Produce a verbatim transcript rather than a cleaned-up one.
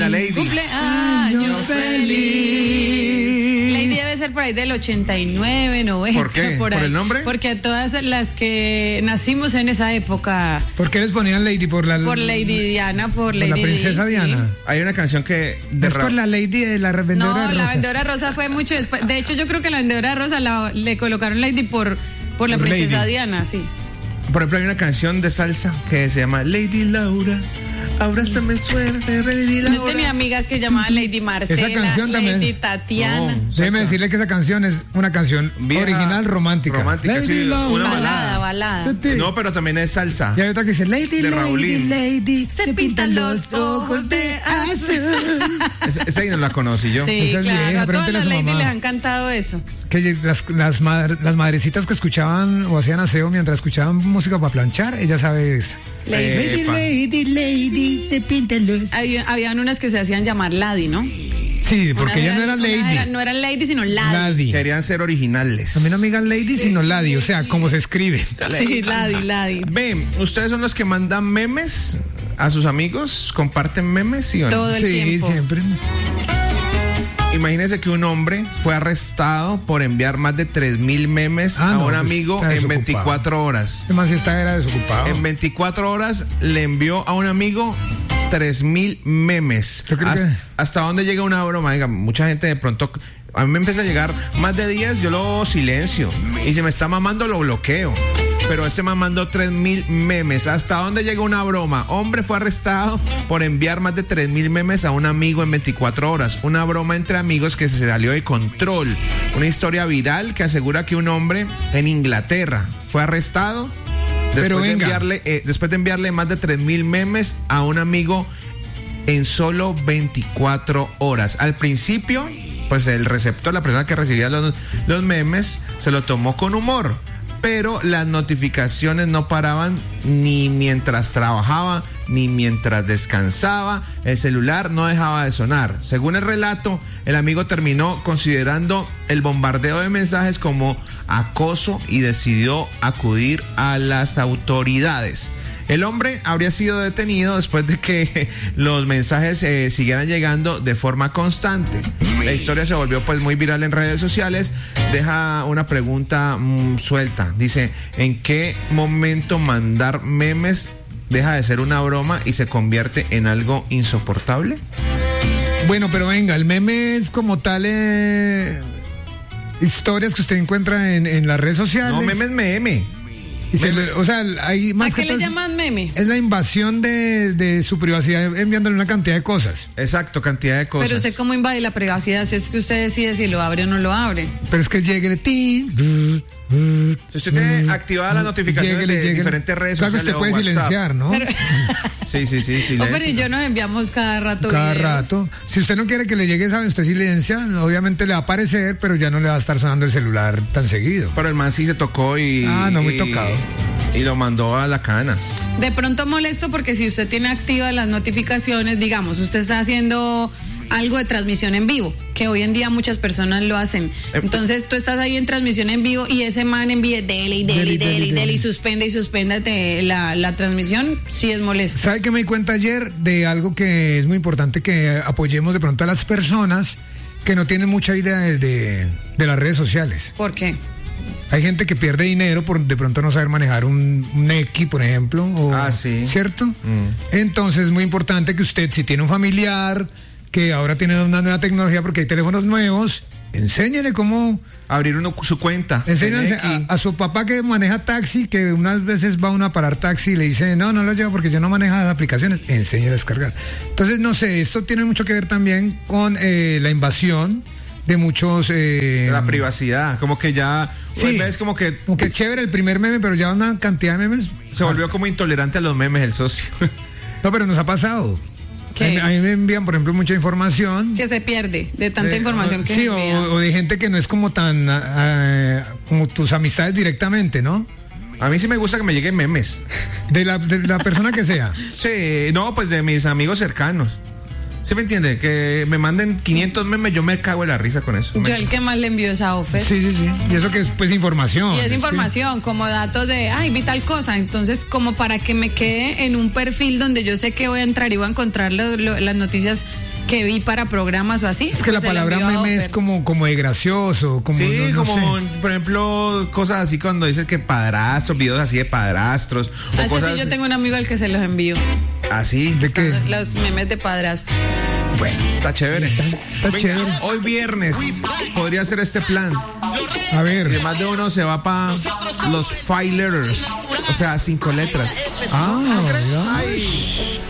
la Lady. Cumpleaños feliz. Lady debe ser por ahí del ochenta y nueve, noventa. ¿Por qué? Por, ¿Por el nombre? Porque a todas las que nacimos en esa época. ¿Por qué les ponían Lady? Por la, por Lady Diana, por, por Lady la princesa Di, Diana. Sí. Hay una canción que... De es por la Lady de la vendedora no, de rosas. la vendedora rosa fue mucho después. De hecho, yo creo que la vendedora rosa la, le colocaron Lady por, por la Por princesa Lady. Diana, sí. Por ejemplo, hay una canción de salsa que se llama Lady Laura. Abrázame suerte, Lady Laura. Yo tenía amigas que llamaban Lady Marcela, Esa canción también. Lady Tatiana. No. Déjeme Salsa. decirle que esa canción es una canción Vieja, original romántica. romántica, Lady sí, Laura. una balada, balada. No, pero también es salsa. Y hay otra que dice Lady, De Lady, Raulín. Lady, Se pintan los ojos de azul. Esa, esa ahí no la conocí yo. Sí, Esa es claro. vieja, A todas pregúntele a las su ladies mamá. les han cantado eso. Que las, las, madre- las madrecitas que escuchaban o hacían aseo mientras escuchaban música para planchar, ella sabe esa. Lady. Eh, Epa. Lady, Lady, se pintan los... Había- habían unas que se hacían llamar Lady, ¿no? Sí, porque Unas ella no era unas Lady. era- no eran Lady, sino Lady. Lady. Querían ser originales. A mí no me digan Lady, sino Lady, o sea, como se escribe. Sí, Lady, Lady. Ven, ¿ustedes son los que mandan memes a sus amigos? ¿Comparten memes, sí o no? Todo el Sí, tiempo. siempre. Imagínense que un hombre fue arrestado por enviar más de tres mil memes Ah, a no, un pues, amigos está en desocupado. veinticuatro horas. Este man sí está era desocupado. En veinticuatro horas le envió a un amigo tres mil memes. Yo creo ¿Hasta, que- hasta dónde llega una broma? Venga, mucha gente de pronto... A mí me empieza a llegar más de diez, yo lo silencio. Y si me está mamando, lo bloqueo. Pero este man mandó tres mil memes. ¿Hasta dónde llega una broma? Hombre fue arrestado por enviar más de tres mil memes a un amigo en veinticuatro horas. Una broma entre amigos que se salió de control. Una historia viral que asegura que un hombre en Inglaterra fue arrestado después, Pero de venga. enviarle, eh, después de enviarle más de tres mil memes a un amigo en solo veinticuatro horas. Al principio, pues el receptor, la persona que recibía los, los memes, se lo tomó con humor, pero las notificaciones no paraban ni mientras trabajaba, ni mientras descansaba. El celular no dejaba de sonar. Según el relato, el amigo terminó considerando el bombardeo de mensajes como acoso y decidió acudir a las autoridades. El hombre habría sido detenido después de que los mensajes eh, siguieran llegando de forma constante. La historia se volvió pues muy viral en redes sociales. Deja una pregunta mm, suelta. Dice, ¿en qué momento mandar memes deja de ser una broma y se convierte en algo insoportable? Bueno, pero venga, el meme es como tal eh, historias que usted encuentra en, en las redes sociales. No, memes, meme. Y se le- o sea, hay más ¿A qué que le todo es- llaman meme? Es la invasión de, de su privacidad enviándole una cantidad de cosas. Exacto, cantidad de cosas. Pero usted cómo invade la privacidad si es que usted decide si lo abre o no lo abre. Pero es que llegue tin, Si usted tiene activadas las notificaciones Lléguele, de lléguele. diferentes redes Claro que sociales usted puede o WhatsApp. silenciar, ¿no? Pero- Sí, sí, sí, sí. Ofer y yo nos enviamos cada rato Cada videos. rato. Si usted no quiere que le llegue, sabe, usted silencia, obviamente le va a aparecer, pero ya no le va a estar sonando el celular tan seguido. Pero el man sí se tocó y... Ah, no, muy y- tocado. Y lo mandó a la cana. De pronto molesto porque si usted tiene activas las notificaciones, digamos, usted está haciendo algo de transmisión en vivo, que hoy en día muchas personas lo hacen. Entonces tú estás ahí en transmisión en vivo y ese man envíe dele y dele y dele y dele y suspende y suspende la, la transmisión, sí es molesto. ¿Sabe que me di cuenta ayer de algo que es muy importante que apoyemos de pronto a las personas que no tienen mucha idea de, de, de las redes sociales? ¿Por qué? Hay gente que pierde dinero por de pronto no saber manejar un, un X, por ejemplo. O, Ah, sí. ¿Cierto? Mm. Entonces es muy importante que usted, si tiene un familiar que ahora tiene una nueva tecnología porque hay teléfonos nuevos, enséñele cómo... Abrir uno, su cuenta. Enséñale X. a, a su papá que maneja taxi, que unas veces va uno a parar taxi y le dice, no, no lo llevo porque yo no manejo las aplicaciones, enséñale a descargar. Entonces, no sé, esto tiene mucho que ver también con eh, la invasión de muchos... Eh, La privacidad. Como que ya... Sí. Es como que Como que chévere el primer meme, pero ya una cantidad de memes. se volvió como intolerante a los memes el socio. No, pero nos ha pasado. ¿Qué? A mí, a mí me envían, por ejemplo, mucha información. Que se pierde de tanta Eh, información que sí, envía. o, o de gente que no es como tan ah, ah, como tus amistades directamente, ¿no? A mí sí me gusta que me lleguen memes. De la, de la persona que sea. Sí, no, pues de mis amigos cercanos. ¿Sí me entiende? Que me manden quinientos memes, yo me cago en la risa con eso. Yo Me- el que más le envío es a Ofer. Sí, sí, sí. Y eso que es pues información. Y es que- información, como datos de, ay, vi tal cosa. Entonces, como para que me quede en un perfil donde yo sé que voy a entrar y voy a encontrar lo- lo- las noticias que vi para programas o así. Es que la pues se lo palabra envío a meme es Offer. como, como de gracioso, como Sí, no- no como sé. por ejemplo cosas así cuando dices que padrastros, videos así de padrastros o Así cosas sí, yo tengo un amigo al que se los envío. así. ¿De qué? Los memes de padrastros. Bueno, está chévere. Está Venga, chévere. hoy viernes podría ser este plan. A Y ver. más de uno se va para los five letters, o sea, cinco letras. Ah, ya.